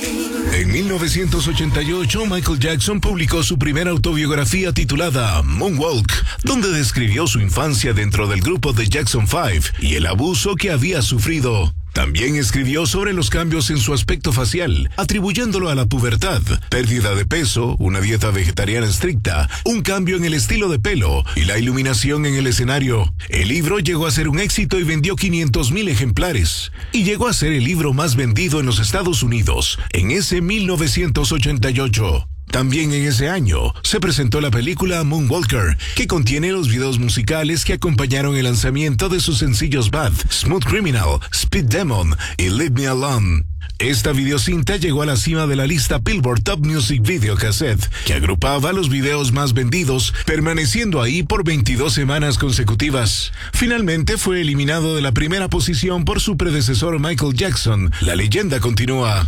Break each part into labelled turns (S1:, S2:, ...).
S1: En 1988, Michael Jackson publicó su primera autobiografía titulada Moonwalk, donde describió su infancia dentro del grupo The Jackson 5 y el abuso que había sufrido. También escribió sobre los cambios en su aspecto facial, atribuyéndolo a la pubertad, pérdida de peso, una dieta vegetariana estricta, un cambio en el estilo de pelo y la iluminación en el escenario. El libro llegó a ser un éxito y vendió 500,000 ejemplares. Y llegó a ser el libro más vendido en los Estados Unidos en ese 1988. También en ese año se presentó la película Moonwalker, que contiene los videos musicales que acompañaron el lanzamiento de sus sencillos Bad, Smooth Criminal, Speed Demon y Leave Me Alone. Esta videocinta llegó a la cima de la lista Billboard Top Music Video Cassette, que agrupaba los videos más vendidos, permaneciendo ahí por 22 semanas consecutivas. Finalmente fue eliminado de la primera posición por su predecesor Michael Jackson. La leyenda continúa.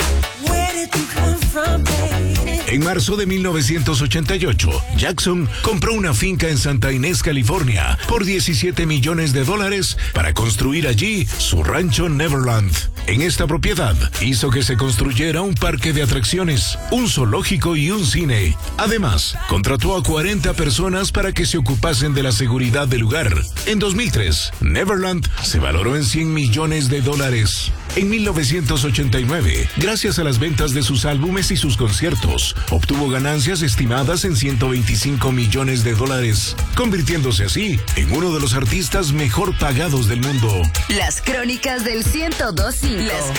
S1: En marzo de 1988, Jackson compró una finca en Santa Inés, California, por $17 millones para construir allí su rancho Neverland. En esta propiedad hizo que se construyera un parque de atracciones, un zoológico y un cine. Además, contrató a 40 personas para que se ocupasen de la seguridad del lugar. En 2003, Neverland se valoró en $100 millones. En 1989, gracias a las ventas de sus álbumes y sus conciertos, obtuvo ganancias estimadas en $125 millones, convirtiéndose así en uno de los artistas mejor pagados del mundo.
S2: Las crónicas del 102.5.